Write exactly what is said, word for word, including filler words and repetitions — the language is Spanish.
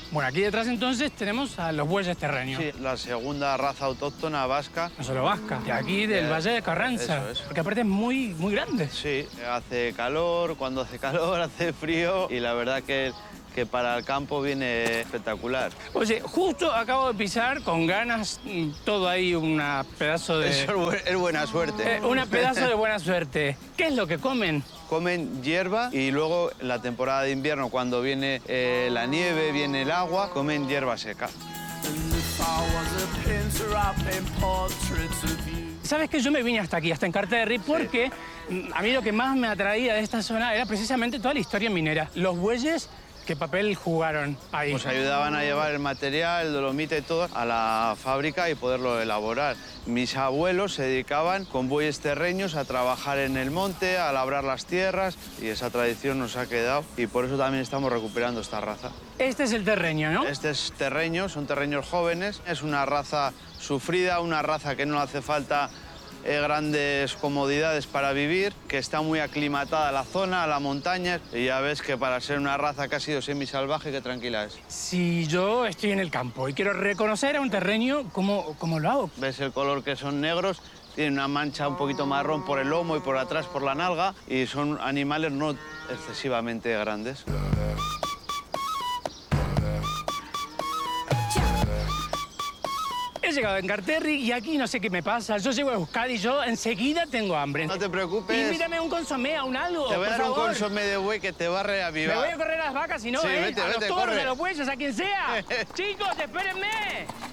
Bueno, aquí detrás entonces tenemos a los bueyes terreños. Sí, la segunda raza autóctona vasca. No solo vasca, de aquí del Eh, Valle de Carranza. eso es. Porque aparte es muy, muy grande. Sí, hace calor, cuando hace calor hace frío y la verdad que, que para el campo viene espectacular. Oye, justo acabo de pisar con ganas mm, todo ahí, una pedazo de... Eso es, bu es buena suerte. Eh, una pedazo de buena suerte. ¿Qué es lo que comen? Comen hierba y luego en la temporada de invierno, cuando viene eh, la nieve, viene el agua, comen hierba seca. ¿Sabes qué? Yo me vine hasta aquí, hasta Encarterri, porque sí. a mí lo que más me atraía de esta zona era precisamente toda la historia minera. Los bueyes, ¿qué papel jugaron ahí? Pues ayudaban a llevar el material, el dolomita y todo a la fábrica y poderlo elaborar. Mis abuelos se dedicaban con bueyes terreños a trabajar en el monte, a labrar las tierras y esa tradición nos ha quedado y por eso también estamos recuperando esta raza. Este es el terreño, ¿no? Este es terreño, son terreños jóvenes. Es una raza sufrida, una raza que no le hace falta eh, grandes comodidades para vivir, que está muy aclimatada a la zona, a la montaña. Y ya ves que para ser una raza que ha sido semisalvaje, qué tranquila es. Si yo estoy en el campo y quiero reconocer a un terreño, ¿cómo, cómo lo hago? ¿Ves el color que son negros? Tienen una mancha un poquito marrón por el lomo y por atrás por la nalga y son animales no excesivamente grandes. He llegado a Encarterri y aquí no sé qué me pasa. Yo llego a Euskadi y yo enseguida tengo hambre. No te preocupes. Y mírame un consomé, a un algo, Te voy a por dar un favor. consomé de buey que te va a reavivar. Me voy a correr a las vacas, si no, Sí, ¿eh? vete, a vete, los toros, corre. a los bueyes, a quien sea. Chicos, espérenme.